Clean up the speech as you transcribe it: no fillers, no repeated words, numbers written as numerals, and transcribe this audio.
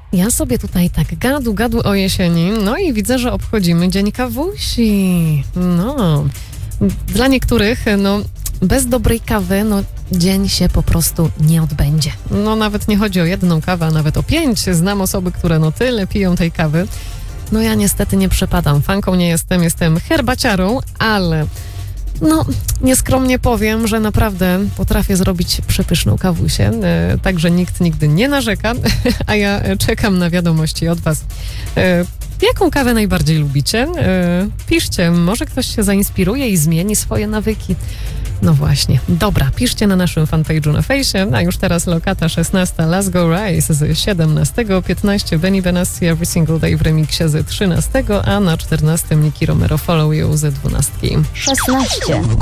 Ja sobie tutaj tak gadu o jesieni, no i widzę, że obchodzimy Dzień Kawusi. No, dla niektórych, no, bez dobrej kawy, no, dzień się po prostu nie odbędzie. No, nawet nie chodzi o jedną kawę, a nawet o 5. Znam osoby, które no tyle piją tej kawy. No, ja niestety nie przepadam. Fanką nie jestem herbaciarą, ale no, nieskromnie powiem, że naprawdę potrafię zrobić przepyszną kawusię, także nikt nigdy nie narzeka, a ja czekam na wiadomości od was. Jaką kawę najbardziej lubicie? Piszcie, może ktoś się zainspiruje i zmieni swoje nawyki. No właśnie. Dobra, piszcie na naszym fanpage'u na fejsie, a już teraz lokata 16 Let's Go Rise z 17, 15 Benny Benassi Every Single Day w remiksie z 13, a na 14 Nicky Romero Follow You z 12. 16.